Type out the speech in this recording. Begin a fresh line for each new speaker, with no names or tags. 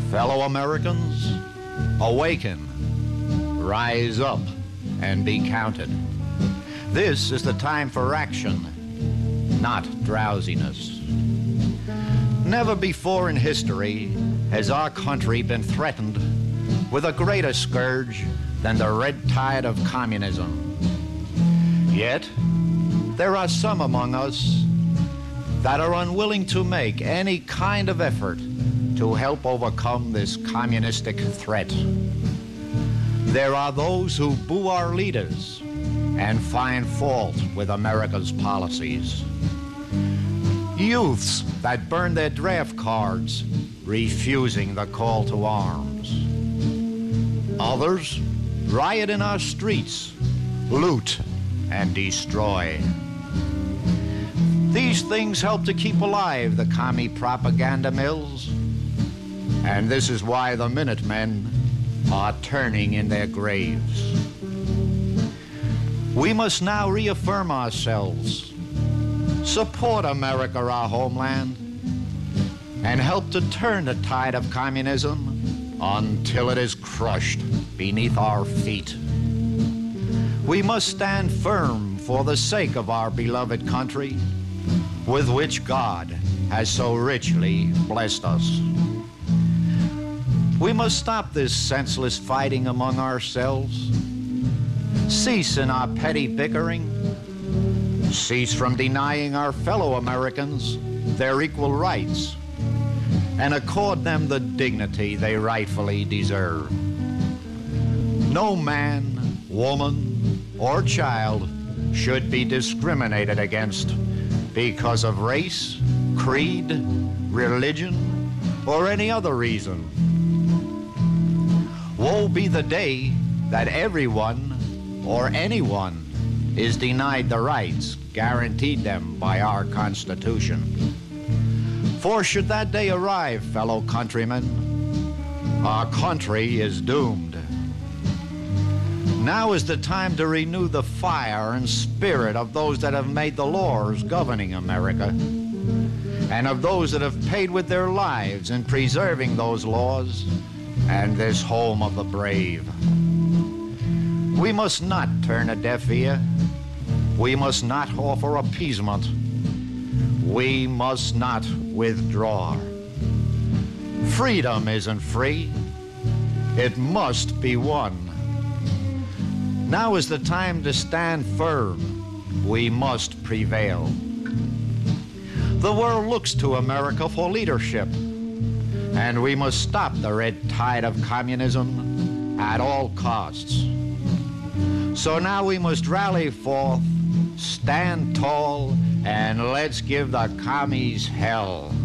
Fellow Americans, awaken, rise up, and be counted. This is the time for action, not drowsiness. Never before in history has our country been threatened with a greater scourge than the red tide of communism. Yet, there are some among us that are unwilling to make any kind of effort to help overcome this communistic threat. There are those who boo our leaders and find fault with America's policies. Youths that burn their draft cards, refusing the call to arms. Others riot in our streets, loot and destroy. These things help to keep alive the commie propaganda mills. And this is why the Minutemen are turning in their graves. We must now reaffirm ourselves, support America, our homeland, and help to turn the tide of communism until it is crushed beneath our feet. We must stand firm for the sake of our beloved country, with which God has so richly blessed us. We must stop this senseless fighting among ourselves, cease in our petty bickering, cease from denying our fellow Americans their equal rights, and accord them the dignity they rightfully deserve. No man, woman, or child should be discriminated against because of race, creed, religion, or any other reason. Woe be the day that everyone or anyone is denied the rights guaranteed them by our Constitution. For should that day arrive, fellow countrymen, our country is doomed. Now is the time to renew the fire and spirit of those that have made the laws governing America, and of those that have paid with their lives in preserving those laws and this home of the brave. We must not turn a deaf ear. We must not offer appeasement. We must not withdraw. Freedom isn't free. It must be won. Now is the time to stand firm. We must prevail. The world looks to America for leadership, and we must stop the red tide of communism at all costs. So now we must rally forth, stand tall, and let's give the commies hell.